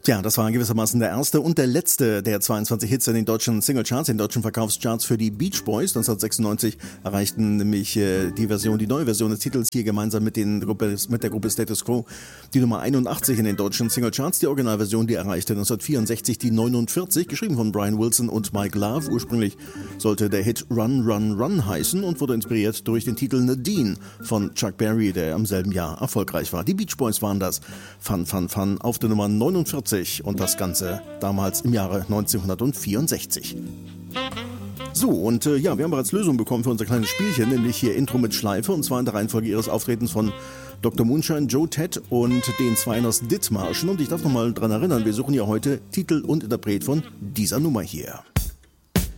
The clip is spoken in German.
Ja, das war gewissermaßen der erste und der letzte der 22 Hits in den deutschen Singlecharts, den deutschen Verkaufscharts für die Beach Boys. 1996 erreichten nämlich die neue Version des Titels hier gemeinsam mit der Gruppe Status Quo die Nummer 81 in den deutschen Singlecharts. Die Originalversion, die erreichte 1964 die 49, geschrieben von Brian Wilson und Mike Love. Ursprünglich sollte der Hit Run, Run, Run heißen und wurde inspiriert durch den Titel Nadine von Chuck Berry, der im selben Jahr erfolgreich war. Die Beach Boys waren das. Fun, Fun, Fun auf der Nummer 49. Und das Ganze damals im Jahre 1964. So, und wir haben bereits Lösungen bekommen für unser kleines Spielchen, nämlich hier Intro mit Schleife, und zwar in der Reihenfolge ihres Auftretens von Dr. Moonshine, Joe Ted und den Zweiners Dithmarschen. Und ich darf nochmal dran erinnern, wir suchen ja heute Titel und Interpret von dieser Nummer hier.